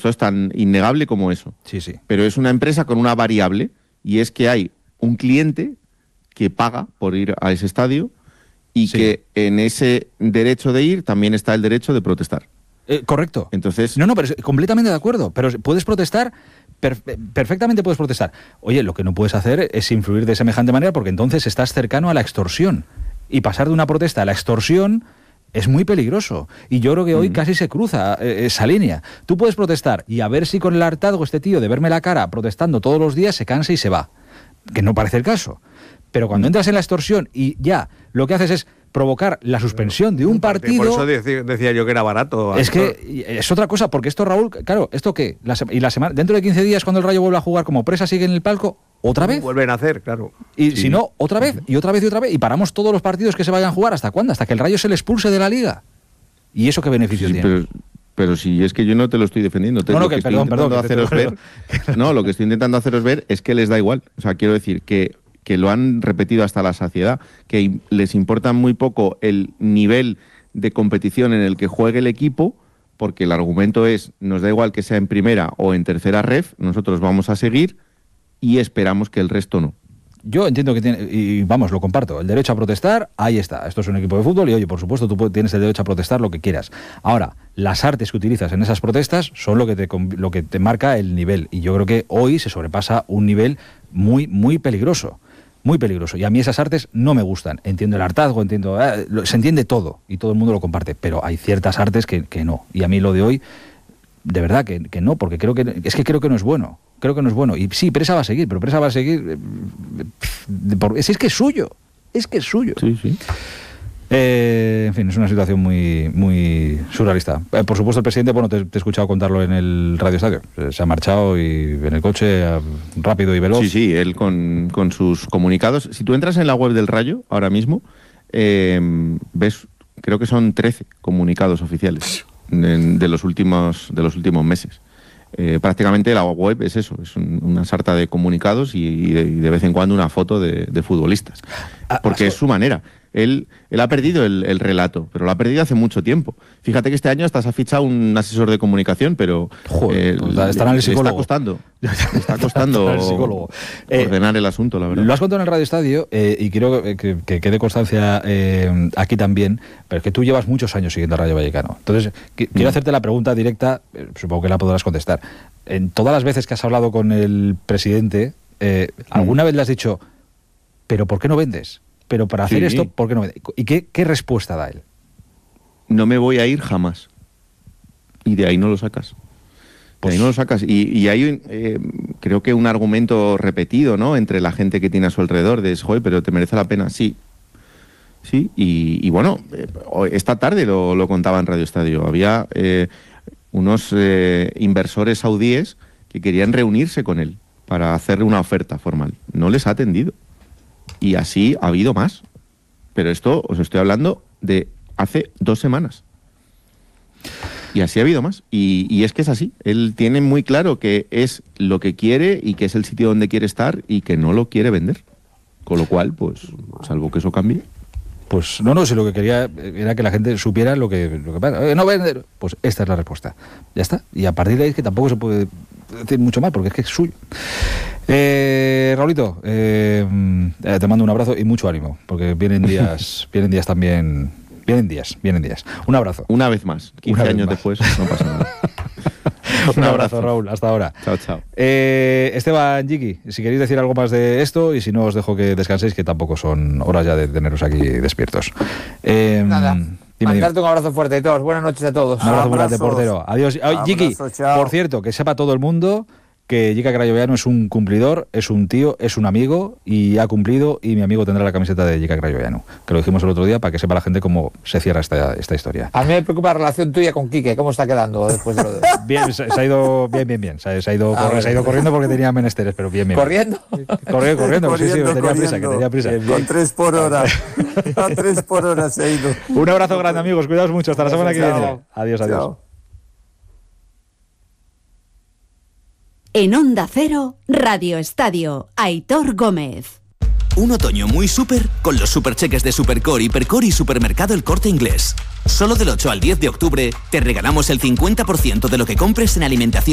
esto es tan innegable como eso. Sí. Pero es una empresa con una variable, y es que hay un cliente que paga por ir a ese estadio y que en ese derecho de ir también está el derecho de protestar. Correcto. Entonces, No, pero completamente de acuerdo. Pero puedes protestar, perfectamente puedes protestar. Oye, lo que no puedes hacer es influir de semejante manera, porque entonces estás cercano a la extorsión. Y pasar de una protesta a la extorsión es muy peligroso. Y yo creo que hoy casi se cruza esa línea. Tú puedes protestar y a ver si con el hartazgo este tío de verme la cara protestando todos los días se cansa y se va. Que no parece el caso. Pero cuando entras en la extorsión y ya lo que haces es provocar la suspensión de un partido... Por eso decía yo que era barato. Es que es otra cosa, porque esto, Raúl, claro, ¿esto qué? Dentro de 15 días, cuando el Rayo vuelva a jugar como presa, sigue en el palco, ¿otra vez? Vuelven a hacer, claro. Y si no, otra vez, y otra vez, y otra vez, y paramos todos los partidos que se vayan a jugar. ¿Hasta cuándo? Hasta que el Rayo se le expulse de la Liga. ¿Y eso qué beneficios tiene? Pero si es que yo no te lo estoy defendiendo. Lo que estoy intentando haceros ver es que les da igual. O sea, quiero decir que lo han repetido hasta la saciedad, que les importa muy poco el nivel de competición en el que juegue el equipo, porque el argumento es, nos da igual que sea en primera o en tercera ref, nosotros vamos a seguir y esperamos que el resto no. Yo entiendo que tiene, y vamos, lo comparto, el derecho a protestar, ahí está. Esto es un equipo de fútbol y, oye, por supuesto, tú tienes el derecho a protestar lo que quieras. Ahora, las artes que utilizas en esas protestas son lo que te marca el nivel. Y yo creo que hoy se sobrepasa un nivel muy, muy peligroso. Muy peligroso. Y a mí esas artes no me gustan. Entiendo el hartazgo, se entiende todo y todo el mundo lo comparte, pero hay ciertas artes que no. Y a mí lo de hoy, de verdad que no, porque creo que no es bueno. Creo que no es bueno. Y sí, Presa va a seguir, pero Presa va a seguir... es que es suyo. Es que es suyo. Sí. En fin, es una situación muy, muy surrealista. Por supuesto, el presidente, bueno, te he escuchado contarlo en el Radio Estadio. Se ha marchado y en el coche, rápido y veloz. Sí, él con sus comunicados. Si tú entras en la web del Rayo, ahora mismo, ves, creo que son 13 comunicados oficiales de los últimos meses. Prácticamente la web es eso, es una sarta de comunicados y de vez en cuando una foto de futbolistas. Porque es su manera. Él ha perdido el relato, pero lo ha perdido hace mucho tiempo. Fíjate que este año hasta se ha fichado un asesor de comunicación, pero le está costando ordenar el asunto, la verdad. Lo has contado en el Radio Estadio y quiero que quede constancia aquí también, pero es que tú llevas muchos años siguiendo a Rayo Vallecano. Entonces, quiero hacerte la pregunta directa, supongo que la podrás contestar. En todas las veces que has hablado con el presidente, ¿alguna vez le has dicho, pero ¿por qué no vendes? Pero para hacer esto, ¿por qué no? ¿Y qué respuesta da él? No me voy a ir jamás. Y de ahí no lo sacas. Y hay creo que un argumento repetido, ¿no?, entre la gente que tiene a su alrededor, de, joder, pero ¿te merece la pena? Sí. Y bueno, esta tarde lo contaba en Radio Estadio. Había unos inversores saudíes que querían reunirse con él para hacerle una oferta formal. No les ha atendido. Y así ha habido más. Pero esto os estoy hablando de hace 2 semanas. Y así ha habido más. Y es que es así. Él tiene muy claro que es lo que quiere y que es el sitio donde quiere estar y que no lo quiere vender. Con lo cual, pues, salvo que eso cambie. Pues no, si lo que quería era que la gente supiera lo que pasa. No vender. Pues esta es la respuesta. Ya está. Y a partir de ahí es que tampoco se puede decir mucho más, porque es que es suyo. Raulito, te mando un abrazo y mucho ánimo, porque vienen días también. Vienen días. Un abrazo. Una vez más. 15 años después, no pasa nada. Un abrazo, Raúl. Hasta ahora. Chao. Esteban, Jiki, si queréis decir algo más de esto, y si no, os dejo que descanséis, que tampoco son horas ya de teneros aquí despiertos. Nada. Mandarte un abrazo fuerte a todos. Buenas noches a todos. Un abrazo fuerte, portero. Adiós. Jiki, por cierto, que sepa todo el mundo que Jika Crayoveanu es un cumplidor, es un tío, es un amigo y ha cumplido, y mi amigo tendrá la camiseta de Jika Crayoveanu, que lo dijimos el otro día para que sepa la gente cómo se cierra esta historia. A mí me preocupa la relación tuya con Quique, ¿cómo está quedando después de lo de...? Bien, se ha ido bien. Se ha ido corriendo porque tenía menesteres, pero bien. ¿Corriendo? Corriendo, sí, que tenía prisa. Con 3 por hora. A 3 por hora se ha ido. Un abrazo grande, amigos, cuidaos mucho, hasta la semana que viene. Adiós. Chao. En Onda Cero, Radio Estadio, Aitor Gómez. Un otoño muy súper con los supercheques de Supercore, Hipercore y Supermercado El Corte Inglés. Solo del 8 al 10 de octubre te regalamos el 50% de lo que compres en alimentación